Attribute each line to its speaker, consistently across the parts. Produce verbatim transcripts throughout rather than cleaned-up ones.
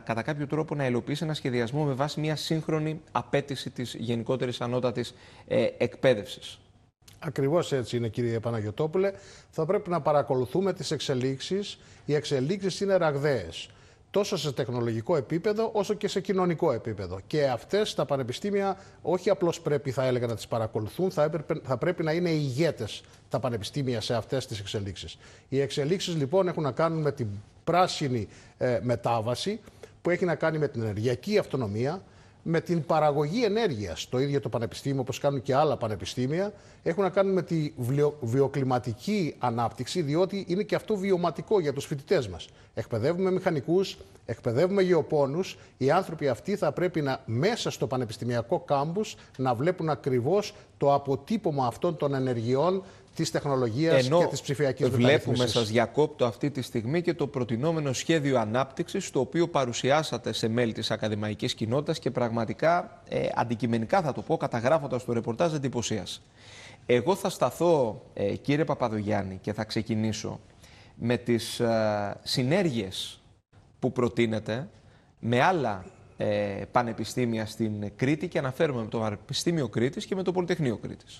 Speaker 1: κατά κάποιο τρόπο να υλοποιήσει ένα σχεδιασμό με βάση μια σύγχρονη απέτηση της γενικότερης ανώτατης ε, εκπαίδευσης.
Speaker 2: Ακριβώς έτσι είναι, κύριε Παναγιωτόπουλε. Θα πρέπει να παρακολουθούμε τις εξελίξεις. Οι εξελίξεις είναι ραγδαίες, τόσο σε τεχνολογικό επίπεδο όσο και σε κοινωνικό επίπεδο. Και αυτές τα πανεπιστήμια όχι απλώς πρέπει, θα έλεγα, να τις παρακολουθούν, θα, έπρεπε, θα πρέπει να είναι ηγέτες τα πανεπιστήμια σε αυτές τις εξελίξεις. Οι εξελίξεις λοιπόν έχουν να κάνουν με την πράσινη ε, μετάβαση, που έχει να κάνει με την ενεργειακή αυτονομία, με την παραγωγή ενέργειας. Το ίδιο το πανεπιστήμιο, όπως κάνουν και άλλα πανεπιστήμια, έχουν να κάνουν με τη βιοκλιματική ανάπτυξη, διότι είναι και αυτό βιωματικό για τους φοιτητές μας. Εκπαιδεύουμε μηχανικούς, εκπαιδεύουμε γεωπόνους. Οι άνθρωποι αυτοί θα πρέπει να, μέσα στο πανεπιστημιακό κάμπους, να βλέπουν ακριβώς το αποτύπωμα αυτών των ενεργειών της τεχνολογίας και της ψηφιακής μεταρρύθμισης.
Speaker 1: Βλέπουμε, σας διακόπτω αυτή τη στιγμή, και το προτινόμενο σχέδιο ανάπτυξης, το οποίο παρουσιάσατε σε μέλη της ακαδημαϊκής κοινότητας και πραγματικά ε, αντικειμενικά, θα το πω, καταγράφοντας το ρεπορτάζ, εντυπωσίας. Εγώ θα σταθώ, ε, κύριε Παπαδογιάννη, και θα ξεκινήσω με τις ε, συνέργειες που προτείνετε με άλλα ε, πανεπιστήμια στην Κρήτη, και αναφέρομαι με το Πανεπιστήμιο Κρήτης και με το Πολυτεχνείο Κρήτης.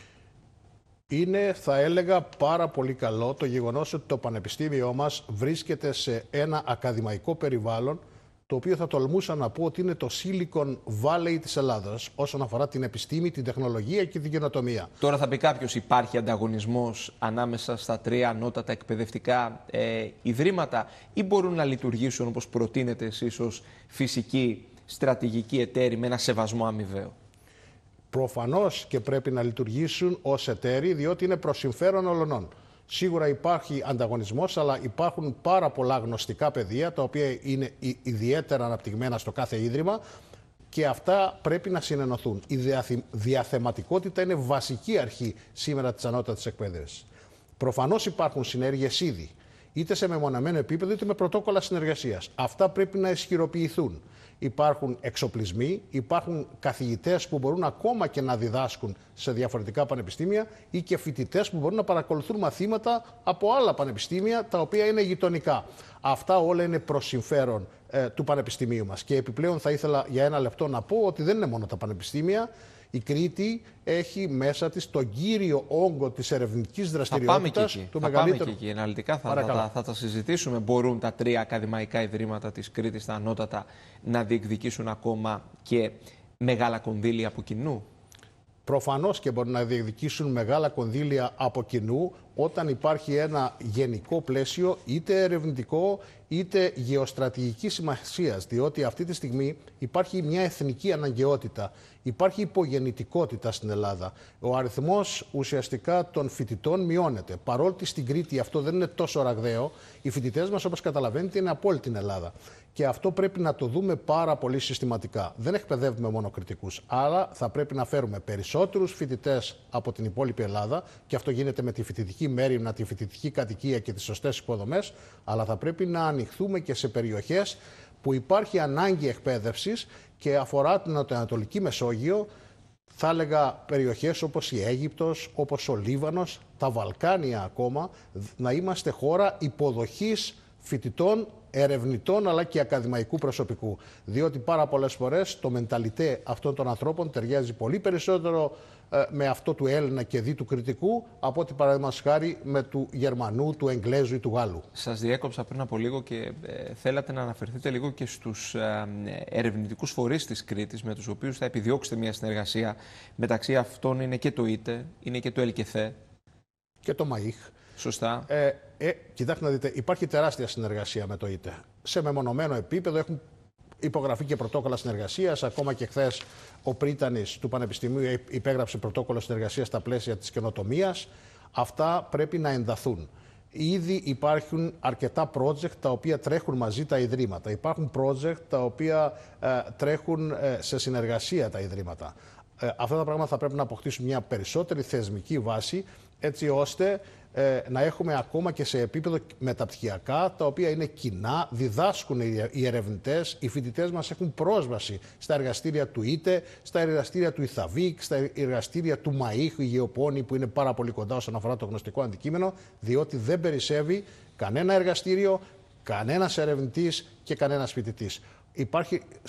Speaker 2: Είναι, θα έλεγα, πάρα πολύ καλό το γεγονός ότι το πανεπιστήμιό μας βρίσκεται σε ένα ακαδημαϊκό περιβάλλον, το οποίο θα τολμούσα να πω ότι είναι το Silicon Valley της Ελλάδας όσον αφορά την επιστήμη, την τεχνολογία και την καινοτομία.
Speaker 1: Τώρα θα πει κάποιος, υπάρχει ανταγωνισμός ανάμεσα στα τρία ανώτατα εκπαιδευτικά ε, ιδρύματα, ή μπορούν να λειτουργήσουν όπως προτείνετε εσείς ως φυσική στρατηγική εταίροι με ένα σεβασμό αμοιβαίο?
Speaker 2: Προφανώς και πρέπει να λειτουργήσουν ως εταίροι, διότι είναι προς συμφέρον όλων. Σίγουρα υπάρχει ανταγωνισμός, αλλά υπάρχουν πάρα πολλά γνωστικά πεδία, τα οποία είναι ιδιαίτερα αναπτυγμένα στο κάθε ίδρυμα, και αυτά πρέπει να συνενωθούν. Η διαθεματικότητα είναι βασική αρχή σήμερα της ανώτατης εκπαίδευσης. Προφανώς υπάρχουν συνέργειες ήδη, είτε σε μεμονωμένο επίπεδο, είτε με πρωτόκολλα συνεργασίας. Αυτά πρέπει να ισχυροποιηθούν. Υπάρχουν εξοπλισμοί, υπάρχουν καθηγητές που μπορούν ακόμα και να διδάσκουν σε διαφορετικά πανεπιστήμια, ή και φοιτητές που μπορούν να παρακολουθούν μαθήματα από άλλα πανεπιστήμια τα οποία είναι γειτονικά. Αυτά όλα είναι προς συμφέρον ε, του πανεπιστημίου μας. Και επιπλέον θα ήθελα για ένα λεπτό να πω ότι δεν είναι μόνο τα πανεπιστήμια. Η Κρήτη έχει μέσα της τον κύριο όγκο της ερευνητικής δραστηριότητας.
Speaker 1: Θα
Speaker 2: του
Speaker 1: θα
Speaker 2: μεγαλύτερου...
Speaker 1: πάμε και εκεί. Αναλυτικά θα, θα, θα, θα τα συζητήσουμε. Μπορούν τα τρία ακαδημαϊκά ιδρύματα της Κρήτης, τα ανώτατα, να διεκδικήσουν ακόμα και μεγάλα κονδύλια από κοινού?
Speaker 2: Προφανώς και μπορούν να διεκδικήσουν μεγάλα κονδύλια από κοινού, όταν υπάρχει ένα γενικό πλαίσιο, είτε ερευνητικό είτε γεωστρατηγικής σημασίας, διότι αυτή τη στιγμή υπάρχει μια εθνική αναγκαιότητα, υπάρχει υπογεννητικότητα στην Ελλάδα. Ο αριθμός ουσιαστικά των φοιτητών μειώνεται. Παρότι στην Κρήτη αυτό δεν είναι τόσο ραγδαίο, οι φοιτητές μας, όπως καταλαβαίνετε, είναι από όλη την Ελλάδα. Και αυτό πρέπει να το δούμε πάρα πολύ συστηματικά. Δεν εκπαιδεύουμε μόνο κριτικούς, αλλά θα πρέπει να φέρουμε περισσότερους φοιτητές από την υπόλοιπη Ελλάδα, και αυτό γίνεται με τη φοιτητική μέριμνα, τη φοιτητική κατοικία και τις σωστές υποδομές, αλλά θα πρέπει να ανοιχθούμε και σε περιοχές που υπάρχει ανάγκη εκπαίδευσης και αφορά την Ανατολική Μεσόγειο. Θα έλεγα περιοχές όπως η Αίγυπτος, όπως ο Λίβανος, τα Βαλκάνια ακόμα, να είμαστε χώρα υποδοχής φοιτητών, ερευνητών αλλά και ακαδημαϊκού προσωπικού. Διότι πάρα πολλές φορές το μενταλιτέ αυτών των ανθρώπων ταιριάζει πολύ περισσότερο ε, με αυτό του Έλληνα και δι του κριτικού, από ότι παραδείγματος χάρη με του Γερμανού, του Εγγλέζου ή του Γάλλου.
Speaker 1: Σας διέκοψα πριν από λίγο και ε, θέλατε να αναφερθείτε λίγο και στους ε, ερευνητικούς φορείς της Κρήτης, με τους οποίους θα επιδιώξετε μια συνεργασία. Μεταξύ αυτών είναι και το ΙΤΕ, είναι και το ΕΛΚΕΘΕ.
Speaker 2: Και το ΜΑΙΧ.
Speaker 1: Σωστά.
Speaker 2: Ε, ε, κοιτάξτε να δείτε, υπάρχει τεράστια συνεργασία με το ΙΤΕ. Σε μεμονωμένο επίπεδο έχουν υπογραφεί και πρωτόκολλα συνεργασίας. Ακόμα και χθες ο πρίτανης του Πανεπιστημίου υπέγραψε πρωτόκολλο συνεργασίας στα πλαίσια της καινοτομίας. Αυτά πρέπει να ενταθούν. Ήδη υπάρχουν αρκετά project τα οποία τρέχουν μαζί τα ιδρύματα. Υπάρχουν project τα οποία ε, τρέχουν ε, σε συνεργασία τα ιδρύματα. Ε, αυτά τα πράγματα θα πρέπει να αποκτήσουν μια περισσότερη θεσμική βάση, έτσι ώστε ε, να έχουμε ακόμα και σε επίπεδο μεταπτυχιακά, τα οποία είναι κοινά, διδάσκουν οι ερευνητές, οι φοιτητές μας έχουν πρόσβαση στα εργαστήρια του ΙΤΕ, στα εργαστήρια του ΙΘΑΒΙΚ, στα εργαστήρια του ΜΑΙΧ, η Γεωπόνη, που είναι πάρα πολύ κοντά όσον αφορά το γνωστικό αντικείμενο, διότι δεν περισσεύει κανένα εργαστήριο, κανένας ερευνητής και κανένας φοιτητής. Υπάρχει